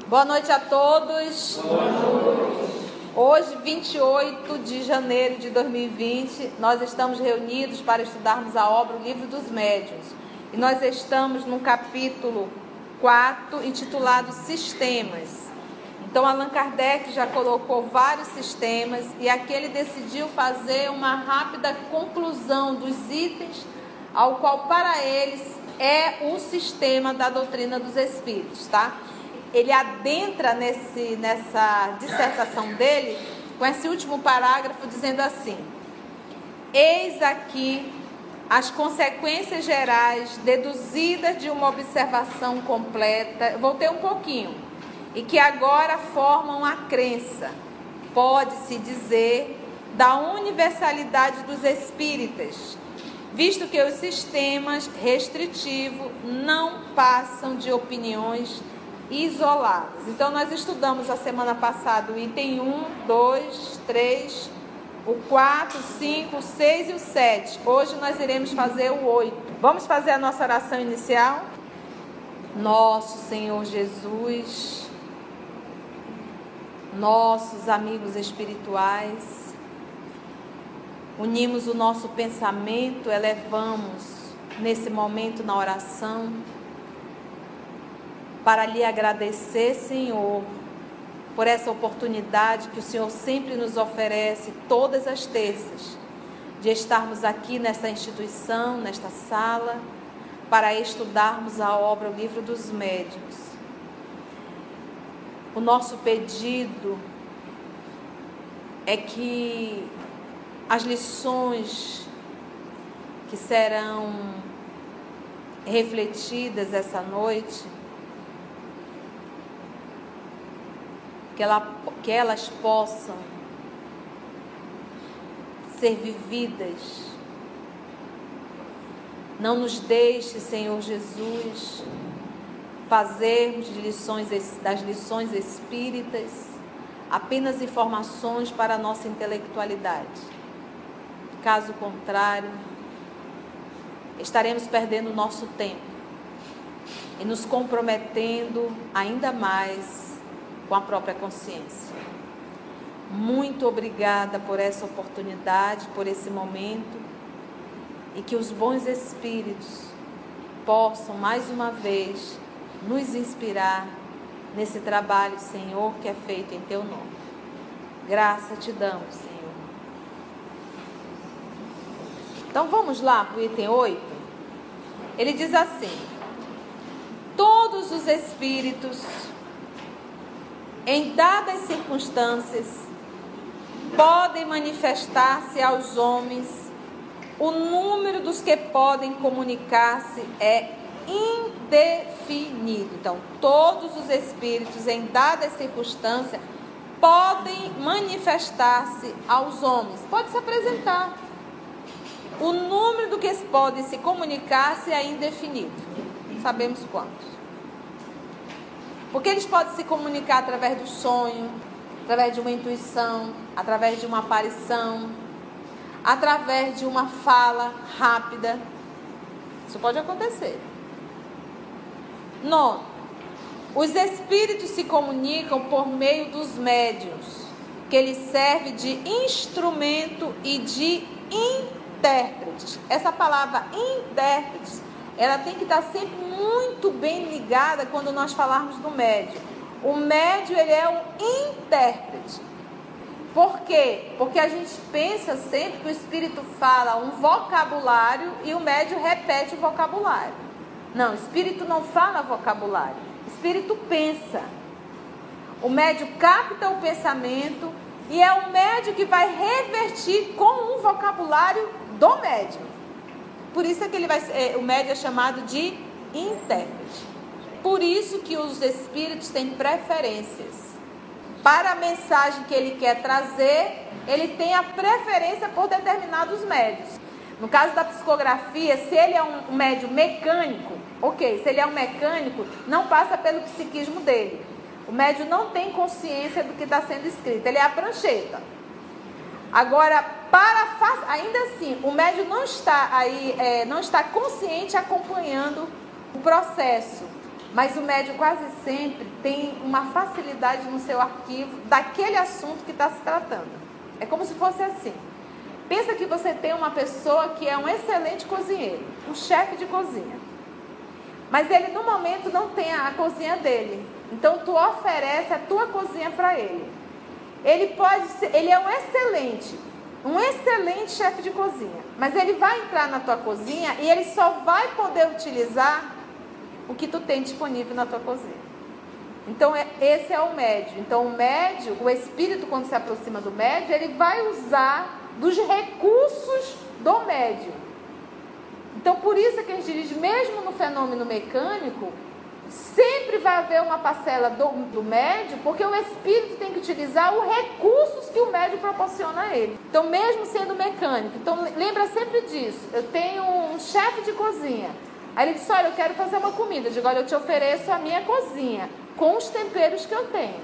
Boa noite a todos. Boa noite. Hoje, 28 de janeiro de 2020, nós estamos reunidos para estudarmos a obra O Livro dos Médiuns. E nós estamos no capítulo 4, intitulado Sistemas. Então, Allan Kardec já colocou vários sistemas e aqui ele decidiu fazer uma rápida conclusão dos itens, ao qual para eles é o sistema da doutrina dos espíritos, tá? Ele adentra nessa dissertação dele com esse último parágrafo dizendo assim: eis aqui as consequências gerais deduzidas de uma observação completa. Eu voltei um pouquinho. E que agora formam a crença, pode-se dizer, da universalidade dos espíritas, visto que os sistemas restritivos não passam de opiniões isoladas. Então, nós estudamos a semana passada o item 1, 2, 3, o 4, 5, o 6 e o 7. Hoje nós iremos fazer o 8. Vamos fazer a nossa oração inicial? Nosso Senhor Jesus, nossos amigos espirituais, unimos o nosso pensamento, elevamos nesse momento na oração, para lhe agradecer, Senhor, por essa oportunidade que o Senhor sempre nos oferece todas as terças, de estarmos aqui nessa instituição, nesta sala, para estudarmos a obra O Livro dos Médiuns. O nosso pedido é que as lições que serão refletidas essa noite, que elas possam ser vividas. Não nos deixe, Senhor Jesus, fazermos das lições espíritas apenas informações para a nossa intelectualidade. Caso contrário, estaremos perdendo o nosso tempo e nos comprometendo ainda mais com a própria consciência. Muito obrigada por essa oportunidade, por esse momento, e que os bons espíritos possam mais uma vez nos inspirar nesse trabalho, Senhor, que é feito em Teu nome. Graça te damos, Senhor. Então vamos lá para o item 8. Ele diz assim: todos os espíritos, em dadas circunstâncias, podem manifestar-se aos homens. O número dos que podem comunicar-se é indefinido. Então, todos os espíritos, em dadas circunstâncias, podem manifestar-se aos homens. Pode se apresentar. O número do que podem se comunicar-se é indefinido. Sabemos quantos. Porque eles podem se comunicar através do sonho, através de uma intuição, através de uma aparição, através de uma fala rápida. Isso pode acontecer. 9. Os espíritos se comunicam por meio dos médiuns, que lhes serve de instrumento e de intérprete. Essa palavra intérprete, ela tem que estar sempre muito bem ligada quando nós falarmos do médium. O médium, ele é um intérprete. Por quê? Porque a gente pensa sempre que o espírito fala um vocabulário e o médium repete o vocabulário. Não, o espírito não fala vocabulário. O espírito pensa. O médium capta o pensamento e é o médium que vai revertir com um vocabulário do médium. Por isso é que o médium é chamado de intérprete. Por isso que os espíritos têm preferências. Para a mensagem que ele quer trazer, ele tem a preferência por determinados médios. No caso da psicografia, se ele é um médium mecânico, ok, se ele é um mecânico, não passa pelo psiquismo dele. O médium não tem consciência do que está sendo escrito, ele é a prancheta. Agora, ainda assim, o médium não está consciente acompanhando o processo. Mas o médium quase sempre tem uma facilidade no seu arquivo daquele assunto que está se tratando. É como se fosse assim. Pensa que você tem uma pessoa que é um excelente cozinheiro, um chefe de cozinha. Mas ele no momento não tem a cozinha dele. Então tu oferece a tua cozinha para ele. Ele é um excelente chefe de cozinha. Mas ele vai entrar na tua cozinha e ele só vai poder utilizar o que tu tem disponível na tua cozinha. Então esse é o médium. Então o espírito, quando se aproxima do médium, ele vai usar dos recursos do médium. Então por isso que a gente diz, mesmo no fenômeno mecânico, sempre vai haver uma parcela do médium, porque o espírito tem que utilizar os recursos que o médium proporciona a ele. Então mesmo sendo mecânico, então lembra sempre disso. Eu tenho um chefe de cozinha. Aí ele disse, olha, eu quero fazer uma comida. Eu digo, olha, eu te ofereço a minha cozinha, com os temperos que eu tenho.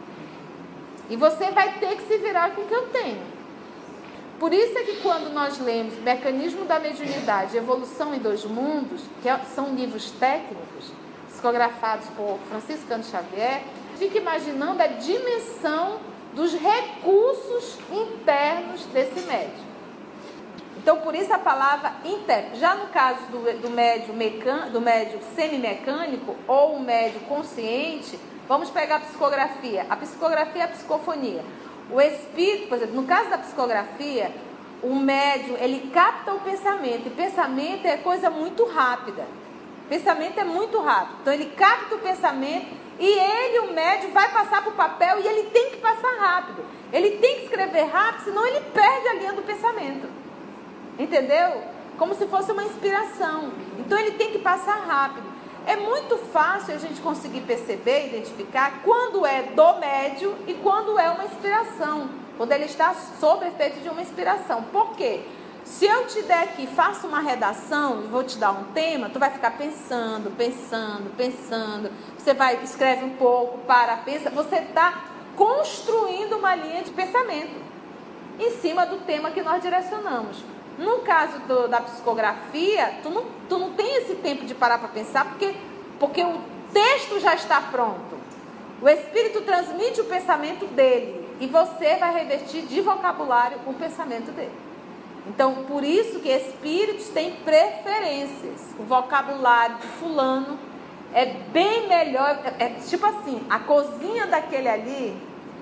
E você vai ter que se virar com o que eu tenho. Por isso é que quando nós lemos Mecanismo da Mediunidade, Evolução em Dois Mundos, que são livros técnicos, psicografados por Francisco Cândido Xavier, fica imaginando a dimensão dos recursos internos desse médium. Então, por isso a palavra interno. Já no caso do médium semimecânico ou o médium consciente, vamos pegar a psicografia. A psicografia é a psicofonia. O espírito, por exemplo, no caso da psicografia, o médium, ele capta o pensamento. E pensamento é coisa muito rápida. Pensamento é muito rápido. Então, ele capta o pensamento e ele, o médium, vai passar para o papel e ele tem que passar rápido. Ele tem que escrever rápido, senão ele perde a linha do pensamento. Entendeu? Como se fosse uma inspiração. Então ele tem que passar rápido. É muito fácil a gente conseguir perceber, identificar quando é do médium e quando é uma inspiração. Quando ele está sob efeito de uma inspiração. Por quê? Se eu te der aqui, faço uma redação e vou te dar um tema, tu vai ficar pensando. Você vai, escreve um pouco, pensa. Você está construindo uma linha de pensamento em cima do tema que nós direcionamos. No caso da psicografia, tu não tem esse tempo de parar para pensar, porque o texto já está pronto. O espírito transmite o pensamento dele e você vai revertir de vocabulário o pensamento dele. Então, por isso que espíritos têm preferências. O vocabulário de fulano é bem melhor. Tipo assim, a cozinha daquele ali,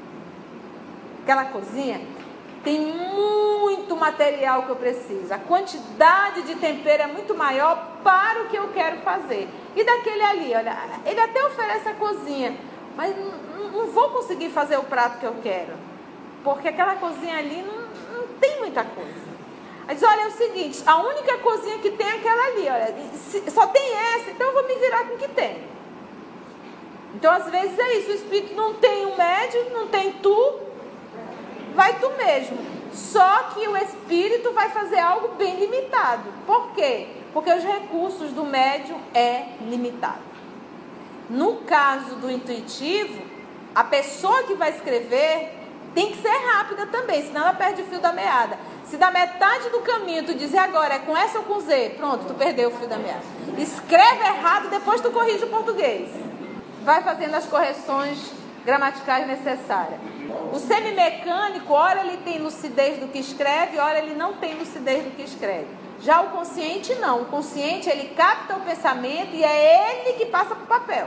aquela cozinha, tem muito material que eu preciso. A quantidade de tempero é muito maior para o que eu quero fazer. E daquele ali, olha, ele até oferece a cozinha, mas não vou conseguir fazer o prato que eu quero. Porque aquela cozinha ali não tem muita coisa. Aí diz, olha, é o seguinte, a única cozinha que tem é aquela ali, olha, só tem essa, então eu vou me virar com o que tem. Então, às vezes é isso, o espírito não tem um médium, não tem tu, vai tu mesmo. Só que o espírito vai fazer algo bem limitado. Por quê? Porque os recursos do médium é limitado. No caso do intuitivo, a pessoa que vai escrever tem que ser rápida também, senão ela perde o fio da meada. Se da metade do caminho tu dizer agora é com S ou com Z, pronto, tu perdeu o fio da meada. Escreve errado, depois tu corrige o português. Vai fazendo as correções gramaticais necessárias. O semimecânico, ora ele tem lucidez do que escreve, ora ele não tem lucidez do que escreve. Já o consciente não. O consciente, ele capta o pensamento e é ele que passa para o papel.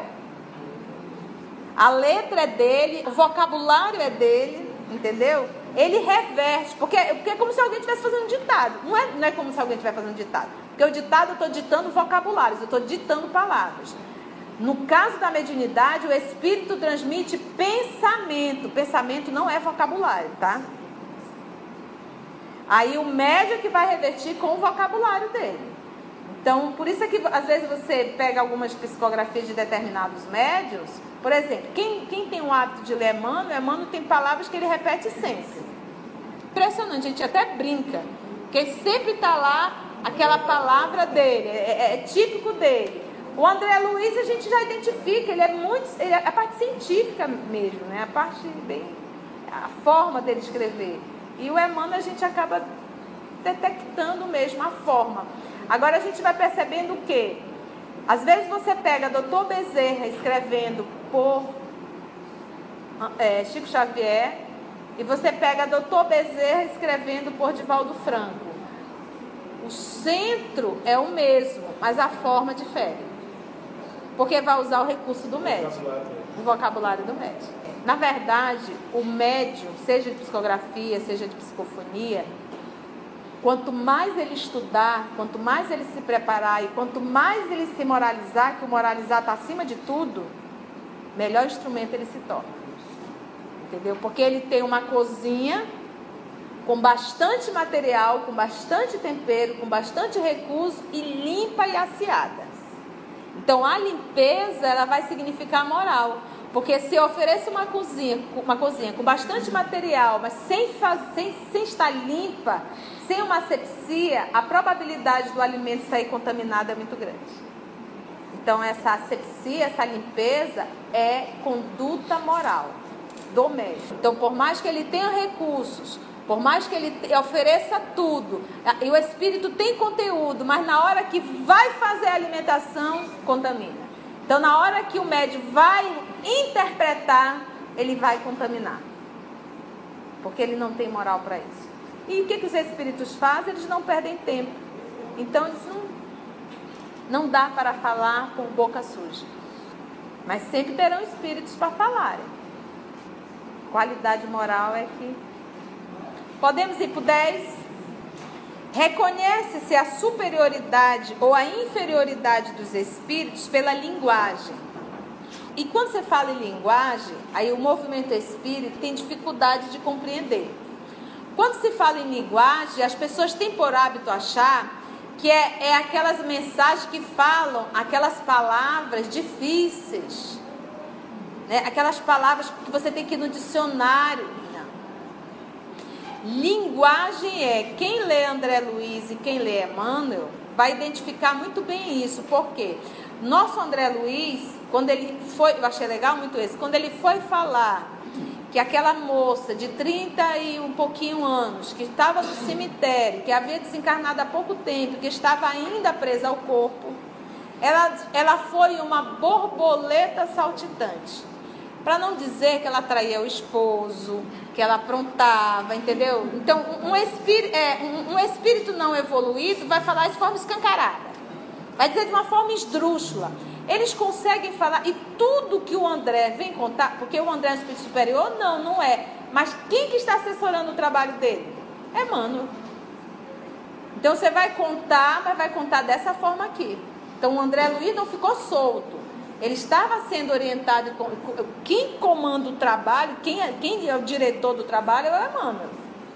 A letra é dele, o vocabulário é dele, entendeu? Ele reverte, porque é como se alguém estivesse fazendo um ditado. Não é como se alguém estivesse fazendo um ditado. Porque o ditado eu estou ditando vocabulários, eu estou ditando palavras. No caso da mediunidade, o espírito transmite pensamento. Pensamento não é vocabulário, tá? Aí o médium que vai revertir com o vocabulário dele. Então, por isso é que às vezes você pega algumas psicografias de determinados médiuns. Por exemplo, quem tem o hábito de ler Emmanuel tem palavras que ele repete sempre. Impressionante, a gente até brinca, porque sempre está lá aquela palavra dele, é típico dele. O André Luiz a gente já identifica, ele é a parte científica mesmo, né? A forma dele escrever. E o Emmanuel a gente acaba detectando mesmo a forma. Agora a gente vai percebendo o quê? Às vezes você pega Dr. Bezerra escrevendo por Chico Xavier e você pega Dr. Bezerra escrevendo por Divaldo Franco. O centro é o mesmo, mas a forma difere. Porque vai usar o recurso do médium, o vocabulário do médium. Na verdade, o médium, seja de psicografia, seja de psicofonia, quanto mais ele estudar, quanto mais ele se preparar e quanto mais ele se moralizar, que o moralizar está acima de tudo, melhor instrumento ele se torna. Entendeu? Porque ele tem uma cozinha com bastante material, com bastante tempero, com bastante recurso e limpa e aciada. Então a limpeza ela vai significar moral. Porque se eu ofereço uma cozinha com bastante material, mas sem estar limpa, sem uma asepsia, a probabilidade do alimento sair contaminado é muito grande. Então essa asepsia, essa limpeza é conduta moral do médico. Então por mais que ele tenha recursos, por mais que ele ofereça tudo, e o espírito tem conteúdo, mas na hora que vai fazer a alimentação, contamina. Então na hora que o médium vai interpretar, ele vai contaminar. Porque ele não tem moral para isso. E o que os espíritos fazem? Eles não perdem tempo. Então eles não dá para falar com boca suja. Mas sempre terão espíritos para falarem. Qualidade moral é que... Podemos ir para o 10. Reconhece-se a superioridade ou a inferioridade dos espíritos pela linguagem. E quando você fala em linguagem, aí o movimento espírita tem dificuldade de compreender. Quando se fala em linguagem, as pessoas têm por hábito achar que é aquelas mensagens que falam aquelas palavras difíceis, né? Aquelas palavras que você tem que ir no dicionário. Linguagem é, quem lê André Luiz e quem lê Emmanuel vai identificar muito bem isso. Por quê? Nosso André Luiz, quando ele foi, eu achei legal muito isso, quando ele foi falar que aquela moça de 30 e um pouquinho anos, que estava no cemitério, que havia desencarnado há pouco tempo, que estava ainda presa ao corpo, ela foi uma borboleta saltitante. Para não dizer que ela traía o esposo, que ela aprontava, entendeu? Então, um espírito não evoluído vai falar isso de forma escancarada. Vai dizer de uma forma esdrúxula. Eles conseguem falar, e tudo que o André vem contar, porque o André é um espírito superior? Não é. Mas quem que está assessorando o trabalho dele? É Emmanuel. Então, você vai contar, mas vai contar dessa forma aqui. Então, o André Luiz não ficou solto. Ele estava sendo orientado. Quem comanda o trabalho, quem é o diretor do trabalho é o Emmanuel.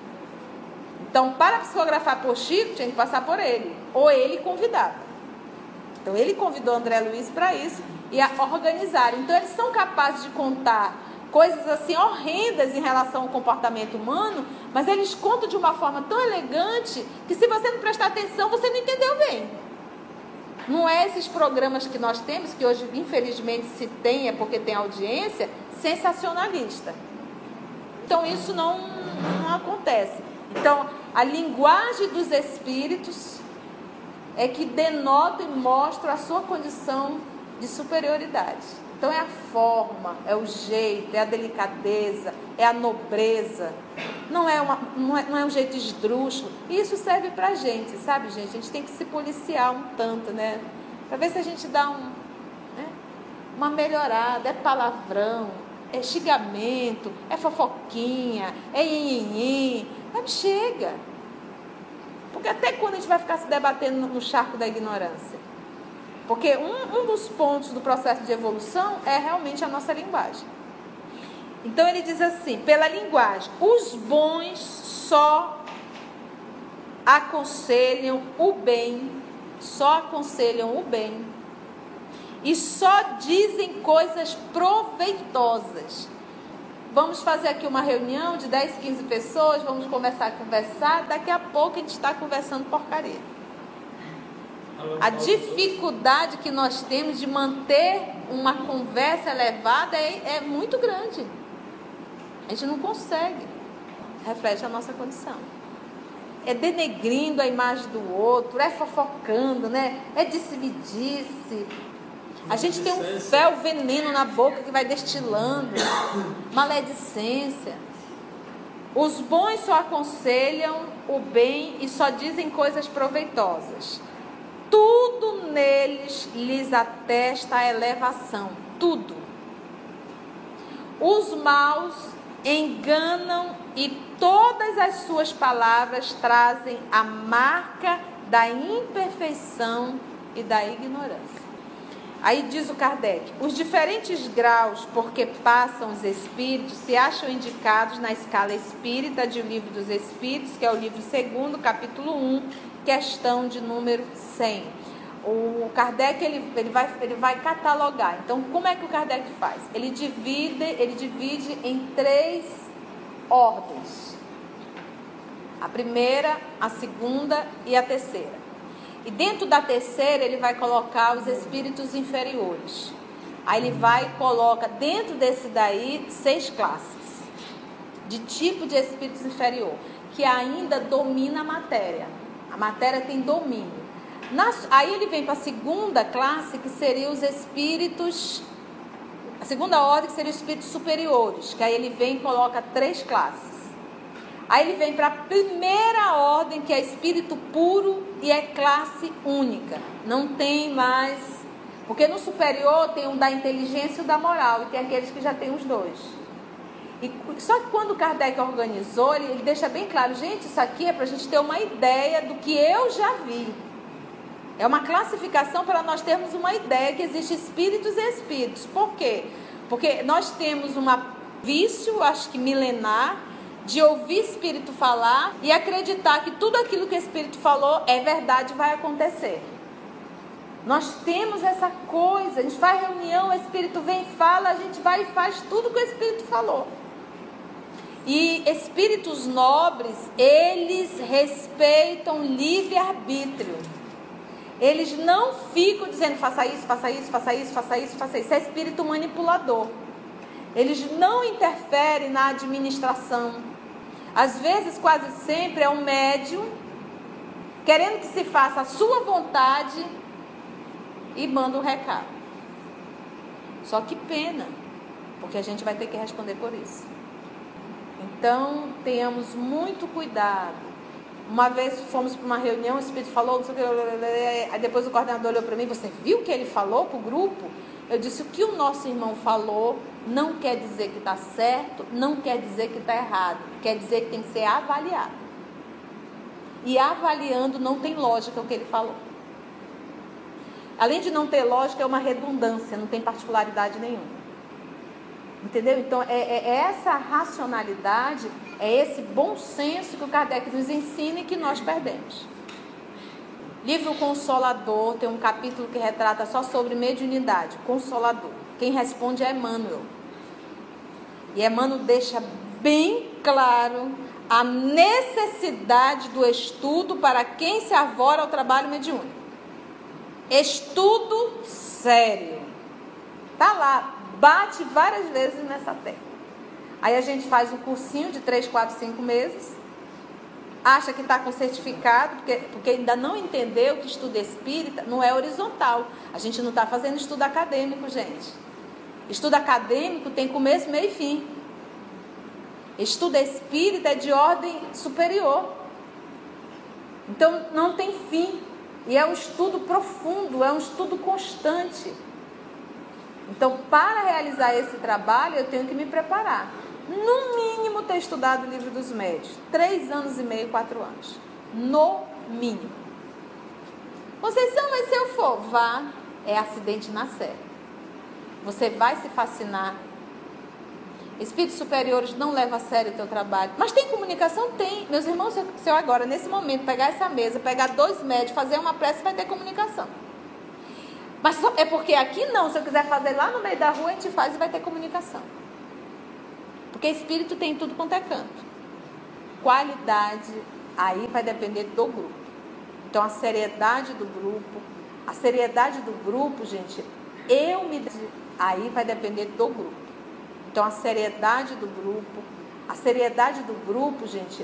Então, para psicografar por Chico, tinha que passar por ele. Ou ele convidava. Então, ele convidou André Luiz para isso e a organizar. Então, eles são capazes de contar coisas assim horrendas em relação ao comportamento humano, mas eles contam de uma forma tão elegante que se você não prestar atenção, você não entendeu bem. Não é esses programas que nós temos, que hoje infelizmente se tem, é porque tem audiência, sensacionalista. Então isso não acontece. Então a linguagem dos espíritos é que denota e mostra a sua condição de superioridade. Então é a forma, é o jeito, é a delicadeza, é a nobreza. Não é um jeito esdrúxulo. E isso serve pra gente, sabe, gente? A gente tem que se policiar um tanto, né? Pra ver se a gente dá uma melhorada. É palavrão, é xingamento, é fofoquinha, é nhenhenhen. Mas chega. Porque até quando a gente vai ficar se debatendo no charco da ignorância? Porque um dos pontos do processo de evolução é realmente a nossa linguagem. Então ele diz assim, pela linguagem, os bons só aconselham o bem, e só dizem coisas proveitosas. Vamos fazer aqui uma reunião de 10, 15 pessoas, vamos começar a conversar, daqui a pouco a gente está conversando porcaria. A dificuldade que nós temos de manter uma conversa elevada é muito grande. A gente não consegue. Reflete a nossa condição. é denegrindo a imagem do outro, é fofocando, né? É disse-me-disse. A gente tem um fel veneno na boca que vai destilando. Maledicência. Os bons só aconselham o bem e só dizem coisas proveitosas. Tudo neles lhes atesta a elevação. Tudo. Os maus enganam e todas as suas palavras trazem a marca da imperfeição e da ignorância. Aí diz o Kardec, os diferentes graus por que passam os espíritos se acham indicados na escala espírita de O Livro dos Espíritos, que é o livro 2º, capítulo 1, questão de número 100. O Kardec ele vai catalogar. Então, como é que o Kardec faz? Ele divide em 3 ordens. A primeira, a segunda e a terceira. E dentro da terceira ele vai colocar os espíritos inferiores. Aí ele vai e coloca dentro desse daí 6 classes de tipo de espíritos inferior, que ainda domina a matéria. A matéria tem domínio. Aí ele vem para a segunda classe, que seria os espíritos, a segunda ordem, que seria os espíritos superiores, que aí ele vem e coloca 3 classes. Aí ele vem para a primeira ordem, que é espírito puro e é classe única. Não tem mais... Porque no superior tem um da inteligência e o da moral, e tem aqueles que já tem os 2. Só que quando o Kardec organizou, ele deixa bem claro, gente, isso aqui é para a gente ter uma ideia do que eu já vi. É uma classificação para nós termos uma ideia que existe espíritos e espíritos. Por quê? Porque nós temos um vício, acho que milenar, de ouvir espírito falar e acreditar que tudo aquilo que o espírito falou é verdade e vai acontecer. Nós temos essa coisa, a gente faz reunião, o espírito vem e fala, a gente vai e faz tudo que o espírito falou. E espíritos nobres, eles respeitam livre-arbítrio. Eles não ficam dizendo faça isso, faça isso, faça isso, faça isso, faça isso. Isso é espírito manipulador. Eles não interferem na administração. Às vezes, quase sempre, é um médium querendo que se faça a sua vontade e manda um recado. Só que pena, porque a gente vai ter que responder por isso. Então, tenhamos muito cuidado. Uma vez fomos para uma reunião, o espírito falou, não sei o que, aí depois o coordenador olhou para mim, você viu o que ele falou para o grupo? Eu disse, o que o nosso irmão falou não quer dizer que está certo, não quer dizer que está errado. Quer dizer que tem que ser avaliado. E avaliando não tem lógica o que ele falou. Além de não ter lógica, é uma redundância, não tem particularidade nenhuma. Entendeu? Então, é essa racionalidade, é esse bom senso que o Kardec nos ensina e que nós perdemos. Livro Consolador, tem um capítulo que retrata só sobre mediunidade, Consolador. Quem responde é Emmanuel. E Emmanuel deixa bem claro a necessidade do estudo para quem se arvora ao trabalho mediúnico. Estudo sério. Tá lá, bate várias vezes nessa tecla. Aí a gente faz um cursinho de 3, 4, 5 meses, acha que está com certificado, porque ainda não entendeu que estudo espírita não é horizontal. A gente não está fazendo estudo acadêmico, gente. Estudo acadêmico tem começo, meio e fim. Estudo espírita é de ordem superior. Então não tem fim. E é um estudo profundo, é um estudo constante. Então, para realizar esse trabalho, eu tenho que me preparar. No mínimo, ter estudado o Livro dos Médiuns. 3 anos e meio, 4 anos. No mínimo. Conceição, mas se eu for, vá, é acidente na série. Você vai se fascinar. Espíritos superiores não levam a sério o teu trabalho. Mas tem comunicação? Tem. Meus irmãos, se eu agora, nesse momento, pegar essa mesa, pegar 2 médios, fazer uma prece, vai ter comunicação. Mas é porque aqui não. Se eu quiser fazer lá no meio da rua, a gente faz e vai ter comunicação. Porque espírito tem tudo quanto é canto. Qualidade, aí vai depender do grupo. Então, a seriedade do grupo, gente, aí vai depender do grupo. Então, a seriedade do grupo, gente,